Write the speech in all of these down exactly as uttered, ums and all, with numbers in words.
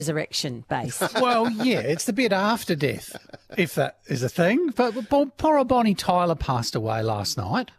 resurrection based. Well, yeah, it's the bit after death, if that is a thing. But poor old Bonnie Tyler passed away last night,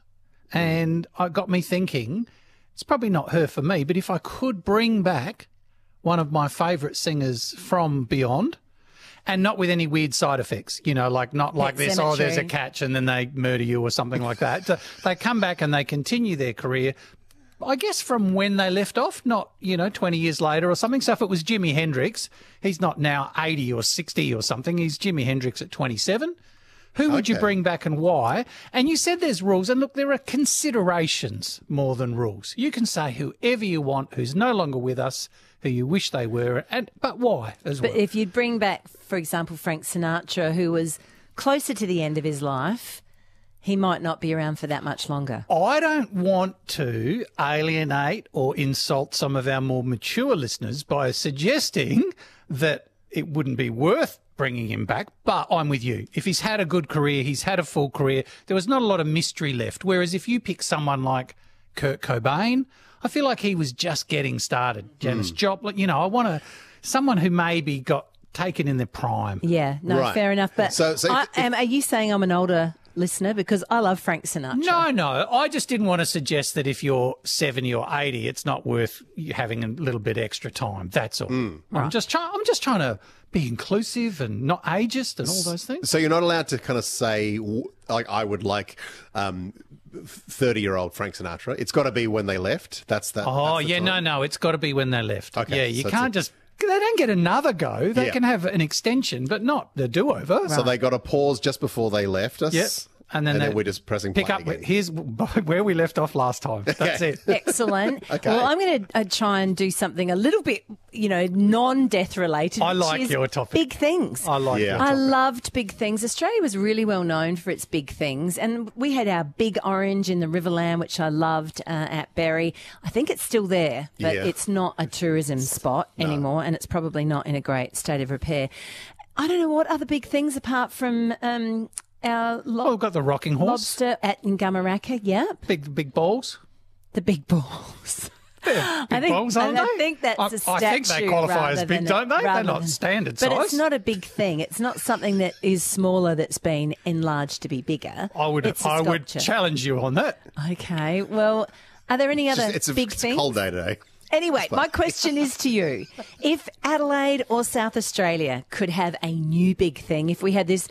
and it got me thinking, it's probably not her for me, but if I could bring back one of my favourite singers from beyond, and not with any weird side effects, you know, like not like Pet this, Cemetery. oh, there's a catch and then they murder you or something like that. So they come back and they continue their career, I guess, from when they left off, not, you know, twenty years later or something. So if it was Jimi Hendrix, he's not now eighty or sixty or something. He's Jimi Hendrix at twenty-seven. Who would you Okay. bring back and why? And you said there's rules. And look, there are considerations more than rules. You can say whoever you want who's no longer with us, who you wish they were, and but why as But well? if you'd bring back, for example, Frank Sinatra, who was closer to the end of his life, he might not be around for that much longer. I don't want to alienate or insult some of our more mature listeners by suggesting that it wouldn't be worth bringing him back, but I'm with you. If he's had a good career, he's had a full career, there was not a lot of mystery left. Whereas if you pick someone like Kurt Cobain, I feel like he was just getting started. Janis Joplin, you know, I want to someone who maybe got taken in their prime. Yeah, no, Right. fair enough. But So- so if- I if- am, are you saying I'm an older listener? Because I love Frank Sinatra. No, no. I just didn't want to suggest that if you're seventy or eighty, it's not worth you having a little bit extra time. That's all. I'm just trying. I'm just trying to be inclusive and not ageist and all those things. So you're not allowed to kind of say, w- like, I would like um, thirty-year-old Frank Sinatra. It's got to be when they left. That's that. Oh, that's the yeah, time. no, no. It's got to be when they left. Okay, Yeah, you so it's can't a- just. They don't get another go. They Yeah. can have an extension, but not the do-over. So they got to pause just before they left us. Yep. And then, they we're just pressing pick play up. again. Here's where we left off last time. That's it. Excellent. Okay. Well, I'm going to uh, try and do something a little bit, you know, non-death related. I which like is your topic. Big things. I like Yeah. your I topic. loved big things. Australia was really well known for its big things. And we had our Big Orange in the Riverland, which I loved uh, at Berry. I think it's still there, but Yeah. it's not a tourism spot anymore. And it's probably not in a great state of repair. I don't know what other big things apart from um, our lo- Well, we've got the rocking horse, lobster at Ngamaraka. Yeah, big big balls. the big balls. Big I think, balls, aren't I they? think that's I, a statue. I think they qualify as rather big, than a- don't they? They're rather not than- standard But size. it's not a big thing. It's not something that is smaller that's been enlarged to be bigger. I would It's a I would sculpture. challenge you on that. Okay. Well, are there any It's, other just- it's a, big it's things? a cold day today. Anyway, my question is to you. If Adelaide or South Australia could have a new big thing, if we had this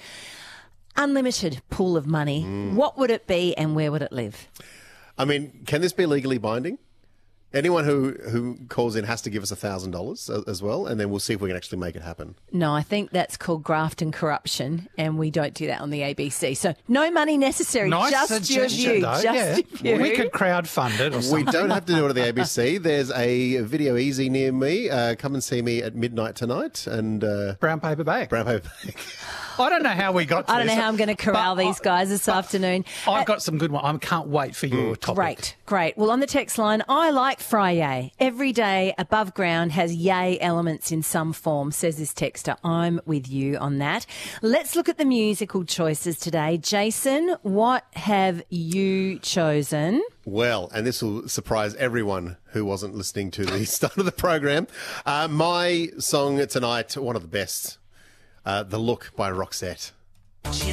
unlimited pool of money, Mm. what would it be and where would it live? I mean, can this be legally binding? Anyone who, who calls in has to give us one thousand dollars as well, and then we'll see if we can actually make it happen. No, I think that's called graft and corruption, and we don't do that on the A B C. So no money necessary, Nice just your suggestion, view. though. Just yeah. your view. We could crowdfund it or We something. don't have to do it at the A B C. There's a Video Easy near me. Uh, come and see me at midnight tonight. And uh, Brown paper bag. brown paper bag. I don't know how we got to I don't know this. how I'm going to corral But these I- guys this afternoon. I've got some good one. I can't wait for your topic. Great, great. Well, on the text line, I like Friday. Every day above ground has yay elements in some form, says this texter. I'm with you on that. Let's look at the musical choices today. Jason, what have you chosen? Well, and this will surprise everyone who wasn't listening to the start of the program. Uh, my song tonight, one of the best, uh, The Look by Roxette.